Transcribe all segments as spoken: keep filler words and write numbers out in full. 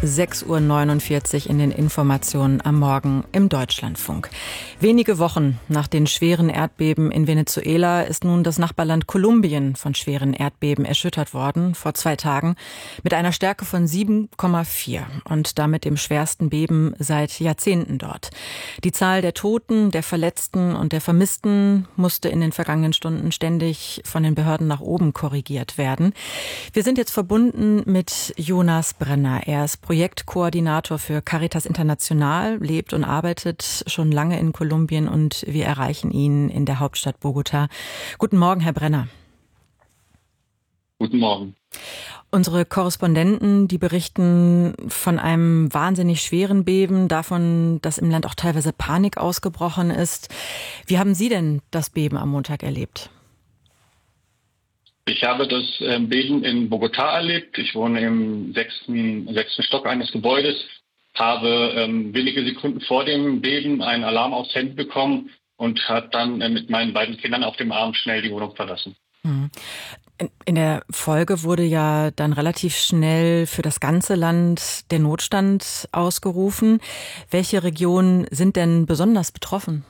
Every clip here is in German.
sechs Uhr neunundvierzig in den Informationen am Morgen im Deutschlandfunk. Wenige Wochen nach den schweren Erdbeben in Venezuela ist nun das Nachbarland Kolumbien von schweren Erdbeben erschüttert worden, vor zwei Tagen, mit einer Stärke von sieben Komma vier und damit dem schwersten Beben seit Jahrzehnten dort. Die Zahl der Toten, der Verletzten und der Vermissten musste in den vergangenen Stunden ständig von den Behörden nach oben korrigiert werden. Wir sind jetzt verbunden mit Jonas Brenner. Er ist Projektkoordinator für Caritas International, lebt und arbeitet schon lange in Kolumbien und wir erreichen ihn in der Hauptstadt Bogotá. Guten Morgen, Herr Brenner. Guten Morgen. Unsere Korrespondenten, die berichten von einem wahnsinnig schweren Beben, davon, dass im Land auch teilweise Panik ausgebrochen ist. Wie haben Sie denn das Beben am Montag erlebt? Ich habe das Beben in Bogotá erlebt. Ich wohne im sechsten, sechsten Stock eines Gebäudes, habe ähm, wenige Sekunden vor dem Beben einen Alarm aufs Handy bekommen und habe dann äh, mit meinen beiden Kindern auf dem Arm schnell die Wohnung verlassen. Hm. In der Folge wurde ja dann relativ schnell für das ganze Land der Notstand ausgerufen. Welche Regionen sind denn besonders betroffen?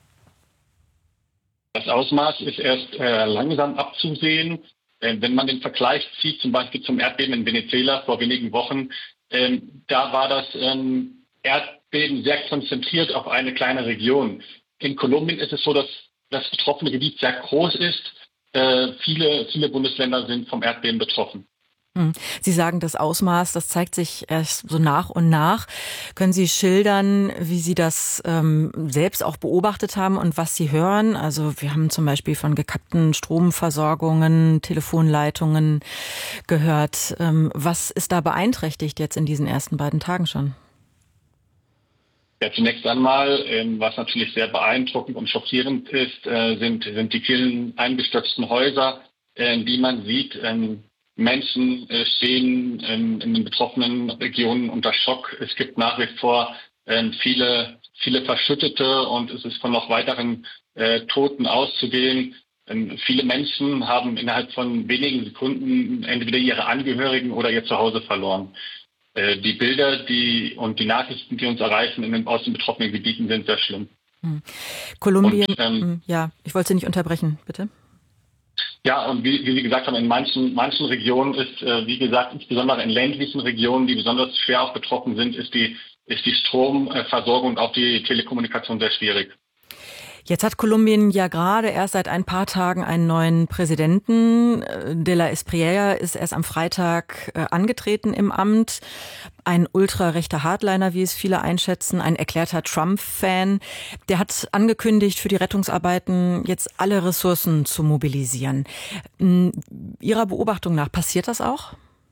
Das Ausmaß ist erst äh, langsam abzusehen. Äh, wenn man den Vergleich zieht, zum Beispiel zum Erdbeben in Venezuela vor wenigen Wochen, äh, da war das ähm, Erdbeben sehr konzentriert auf eine kleine Region. In Kolumbien ist es so, dass das betroffene Gebiet sehr groß ist. Äh, viele, viele Bundesländer sind vom Erdbeben betroffen. Sie sagen, das Ausmaß, das zeigt sich erst so nach und nach. Können Sie schildern, wie Sie das ähm, selbst auch beobachtet haben und was Sie hören? Also wir haben zum Beispiel von gekappten Stromversorgungen, Telefonleitungen gehört. Ähm, was ist da beeinträchtigt jetzt in diesen ersten beiden Tagen schon? Ja, zunächst einmal, ähm, was natürlich sehr beeindruckend und schockierend ist, äh, sind, sind die vielen eingestürzten Häuser, äh, die man sieht. Ähm, Menschen äh, stehen ähm, in den betroffenen Regionen unter Schock. Es gibt nach wie vor ähm, viele, viele Verschüttete und es ist von noch weiteren äh, Toten auszugehen. Ähm, viele Menschen haben innerhalb von wenigen Sekunden entweder ihre Angehörigen oder ihr Zuhause verloren. Äh, die Bilder die und die Nachrichten, die uns erreichen in den, aus den betroffenen Gebieten, sind sehr schlimm. Hm. Kolumbien, und, ähm, ja, ich wollte Sie nicht unterbrechen, bitte. Ja, und wie, wie Sie gesagt haben, in manchen, manchen Regionen ist, äh, wie gesagt, insbesondere in ländlichen Regionen, die besonders schwer auch betroffen sind, ist die, ist die Stromversorgung und auch die Telekommunikation sehr schwierig. Jetzt hat Kolumbien ja gerade erst seit ein paar Tagen einen neuen Präsidenten. De la Espriella ist erst am Freitag äh, angetreten im Amt. Ein ultrarechter Hardliner, wie es viele einschätzen, ein erklärter Trump-Fan. Der hat angekündigt, für die Rettungsarbeiten jetzt alle Ressourcen zu mobilisieren. Ähm, Ihrer Beobachtung nach, passiert das auch?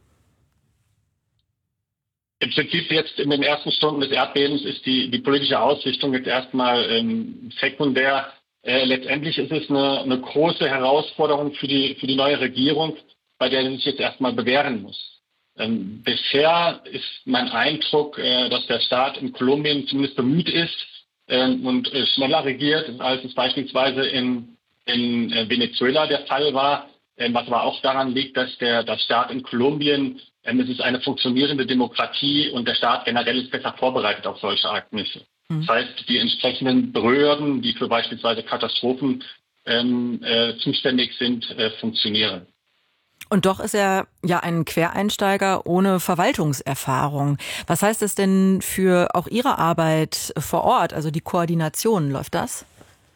Im Prinzip jetzt in den ersten Stunden des Erdbebens ist die, die politische Ausrichtung jetzt erstmal ähm, sekundär. Äh, letztendlich ist es eine, eine große Herausforderung für die, für die neue Regierung, bei der sie sich jetzt erstmal bewähren muss. Ähm, bisher ist mein Eindruck, äh, dass der Staat in Kolumbien zumindest bemüht ist ähm, und äh, schneller regiert, als es beispielsweise in, in äh, Venezuela der Fall war. Ähm, was aber auch daran liegt, dass der, der Staat in Kolumbien, ähm, es ist eine funktionierende Demokratie und der Staat generell ist besser vorbereitet auf solche Ereignisse. Mhm. Das heißt, die entsprechenden Behörden, die für beispielsweise Katastrophen ähm, äh, zuständig sind, äh, funktionieren. Und doch ist er ja ein Quereinsteiger ohne Verwaltungserfahrung. Was heißt das denn für auch Ihre Arbeit vor Ort, also die Koordination, läuft das?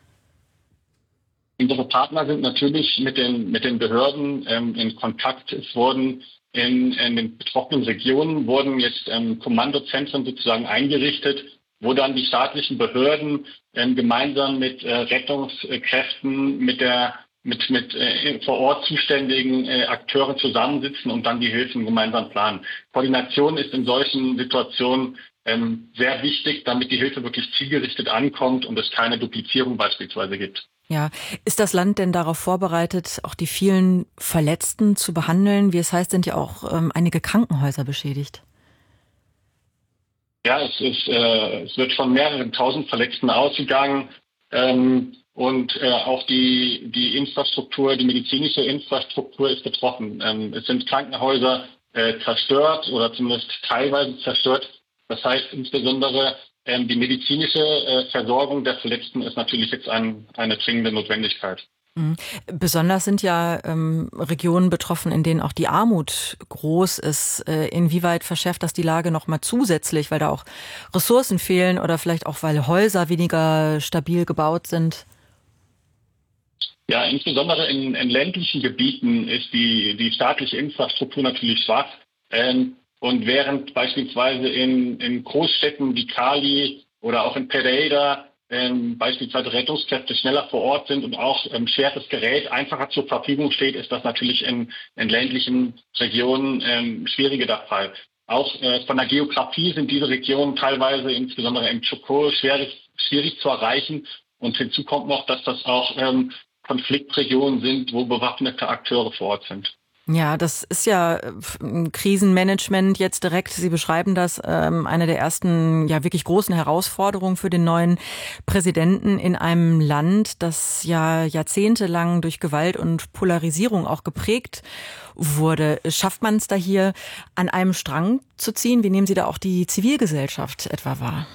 Unsere Partner sind natürlich mit den, mit den Behörden ähm, in Kontakt. Es wurden in, in den betroffenen Regionen wurden jetzt ähm, Kommandozentren sozusagen eingerichtet, wo dann die staatlichen Behörden ähm, gemeinsam mit äh, Rettungskräften, mit der mit, mit äh, vor Ort zuständigen äh, Akteuren zusammensitzen und dann die Hilfen gemeinsam planen. Koordination ist in solchen Situationen ähm, sehr wichtig, damit die Hilfe wirklich zielgerichtet ankommt und es keine Duplizierung beispielsweise gibt. Ja, ist das Land denn darauf vorbereitet, auch die vielen Verletzten zu behandeln? Wie es heißt, sind ja auch ähm, einige Krankenhäuser beschädigt. Ja, es, ist, äh, es wird von mehreren tausend Verletzten ausgegangen. Ähm, und äh, auch die, die Infrastruktur, die medizinische Infrastruktur ist betroffen. Ähm, es sind Krankenhäuser äh, zerstört oder zumindest teilweise zerstört. Das heißt insbesondere ähm, die medizinische äh, Versorgung der Verletzten ist natürlich jetzt ein, eine dringende Notwendigkeit. Besonders sind ja ähm, Regionen betroffen, in denen auch die Armut groß ist. Äh, inwieweit verschärft das die Lage noch mal zusätzlich, weil da auch Ressourcen fehlen oder vielleicht auch, weil Häuser weniger stabil gebaut sind? Ja, insbesondere in, in ländlichen Gebieten ist die, die staatliche Infrastruktur natürlich schwach. Ähm, und während beispielsweise in, in Großstädten wie Cali oder auch in Pereira ähm, beispielsweise Rettungskräfte schneller vor Ort sind und auch ähm, schweres Gerät einfacher zur Verfügung steht, ist das natürlich in, in ländlichen Regionen ähm, schwieriger der Fall. Auch äh, von der Geografie sind diese Regionen teilweise, insbesondere im Chocó, schwierig, schwierig zu erreichen. Und hinzu kommt noch, dass das auch ähm, Konfliktregionen sind, wo bewaffnete Akteure vor Ort sind. Ja, das ist ja ein Krisenmanagement jetzt direkt. Sie beschreiben das, ähm, eine der ersten, ja, wirklich großen Herausforderungen für den neuen Präsidenten in einem Land, das ja jahrzehntelang durch Gewalt und Polarisierung auch geprägt wurde. Schafft man es da hier an einem Strang zu ziehen? Wie nehmen Sie da auch die Zivilgesellschaft etwa wahr?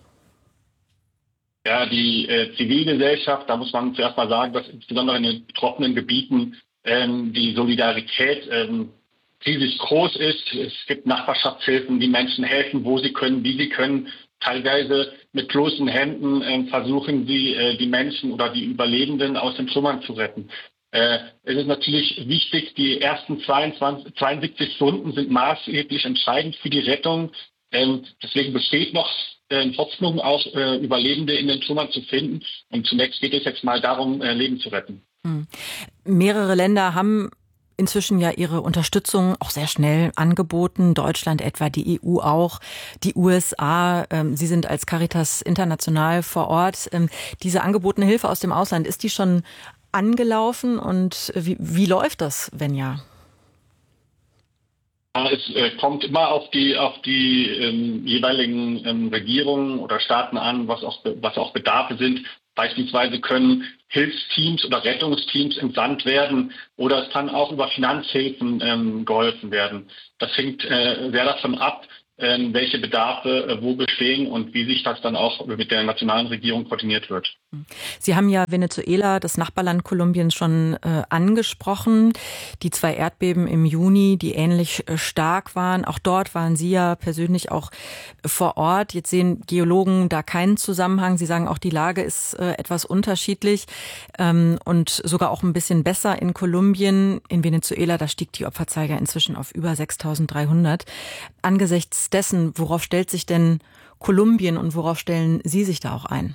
Ja, die äh, Zivilgesellschaft, da muss man zuerst mal sagen, dass insbesondere in den betroffenen Gebieten ähm, die Solidarität ähm, riesig groß ist. Es gibt Nachbarschaftshilfen, die Menschen helfen, wo sie können, wie sie können. Teilweise mit bloßen Händen äh, versuchen sie, äh, die Menschen oder die Überlebenden aus den Trümmern zu retten. Äh, es ist natürlich wichtig, die ersten zweiundzwanzig, zweiundsiebzig Stunden sind maßgeblich entscheidend für die Rettung. Ähm, deswegen besteht noch äh, Hoffnung, auch äh, Überlebende in den Trümmern zu finden. Und zunächst geht es jetzt mal darum, äh, Leben zu retten. Hm. Mehrere Länder haben inzwischen ja ihre Unterstützung auch sehr schnell angeboten. Deutschland etwa, die E U auch, die U S A. Ähm, Sie sind als Caritas International vor Ort. Ähm, diese angebotene Hilfe aus dem Ausland, ist die schon angelaufen und wie, wie läuft das, wenn ja? Es äh, kommt immer auf die auf die ähm, jeweiligen ähm, Regierungen oder Staaten an, was auch was auch Bedarfe sind. Beispielsweise können Hilfsteams oder Rettungsteams entsandt werden oder es kann auch über Finanzhilfen ähm, geholfen werden. Das hängt äh, sehr davon ab, äh, welche Bedarfe äh, wo bestehen und wie sich das dann auch mit der nationalen Regierung koordiniert wird. Sie haben ja Venezuela, das Nachbarland Kolumbiens, schon äh, angesprochen. Die zwei Erdbeben im Juni, die ähnlich äh, stark waren. Auch dort waren Sie ja persönlich auch äh, vor Ort. Jetzt sehen Geologen da keinen Zusammenhang. Sie sagen auch, die Lage ist äh, etwas unterschiedlich ähm, und sogar auch ein bisschen besser in Kolumbien. In Venezuela, da stieg die Opferzahl ja inzwischen auf über sechstausenddreihundert. Angesichts dessen, worauf stellt sich denn Kolumbien und worauf stellen Sie sich da auch ein?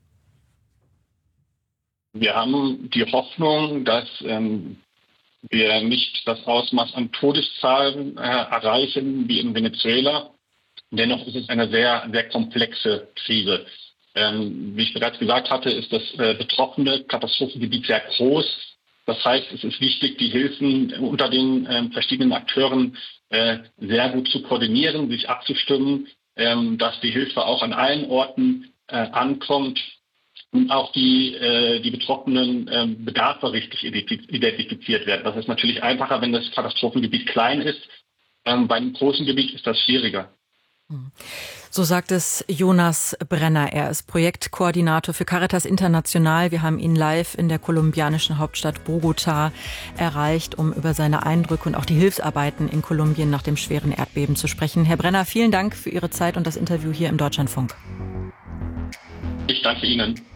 Wir haben die Hoffnung, dass ähm, wir nicht das Ausmaß an Todeszahlen äh, erreichen wie in Venezuela. Dennoch ist es eine sehr, sehr komplexe Krise. Ähm, wie ich bereits gesagt hatte, ist das äh, betroffene Katastrophengebiet sehr groß. Das heißt, es ist wichtig, die Hilfen unter den äh, verschiedenen Akteuren äh, sehr gut zu koordinieren, sich abzustimmen, ähm, dass die Hilfe auch an allen Orten äh, ankommt. Und auch die, äh, die betroffenen äh, Bedarfe richtig identifiziert werden. Das ist natürlich einfacher, wenn das Katastrophengebiet klein ist. Ähm, bei einem großen Gebiet ist das schwieriger. So sagt es Jonas Brenner. Er ist Projektkoordinator für Caritas International. Wir haben ihn live in der kolumbianischen Hauptstadt Bogotá erreicht, um über seine Eindrücke und auch die Hilfsarbeiten in Kolumbien nach dem schweren Erdbeben zu sprechen. Herr Brenner, vielen Dank für Ihre Zeit und das Interview hier im Deutschlandfunk. Ich danke Ihnen.